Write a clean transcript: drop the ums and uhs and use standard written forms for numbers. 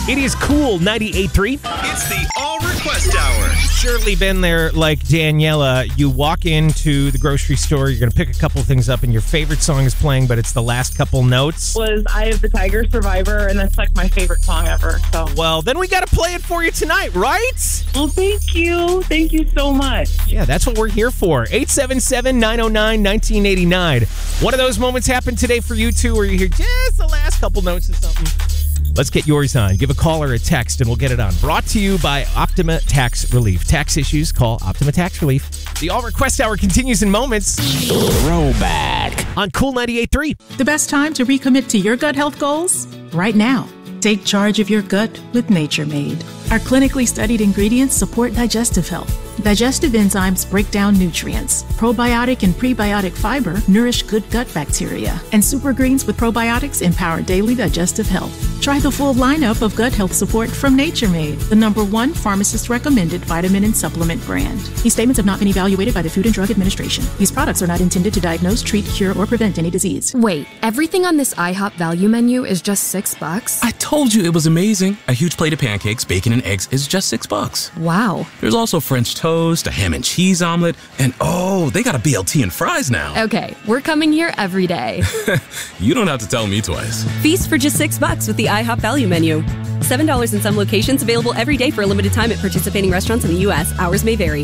It is Cool 98.3. It's the All Request Hour. Surely been there like Daniela. You walk into the grocery store, you're going to pick a couple things up, and your favorite song is playing, but it's the last couple notes. Was Eye of the Tiger, Survivor, and that's like my favorite song ever. So, Well, then we got to play it for you tonight, right? well, thank you. Thank you so much. Yeah, that's what we're here for. 877-909-1989. One of those moments happened today for you, too, where you hear just the last couple notes of something. Let's get yours on. Give a call or a text, and we'll get it on. Brought to you by Optima Tax Relief. Tax issues, call Optima Tax Relief. The All Request Hour continues in moments. Throwback. On Cool 98.3. The best time to recommit to your gut health goals? Right now. Take charge of your gut with Nature Made. Our clinically studied ingredients support digestive health. Digestive enzymes break down nutrients. Probiotic and prebiotic fiber nourish good gut bacteria. And super greens with probiotics empower daily digestive health. Try the full lineup of gut health support from Nature Made, the #1 pharmacist-recommended vitamin and supplement brand. These statements have not been evaluated by the Food and Drug Administration. These products are not intended to diagnose, treat, cure, or prevent any disease. Wait, everything on this IHOP value menu is just $6? I told you it was amazing. A huge plate of pancakes, bacon, and eggs is just $6. Wow. There's also French toast, a ham and cheese omelet, and oh, they got a BLT and fries now. Okay, we're coming here every day. You don't have to tell me twice. Feast for just $6 with the IHOP value menu. $7 in some locations, available every day for a limited time at participating restaurants in the U.S. Hours may vary.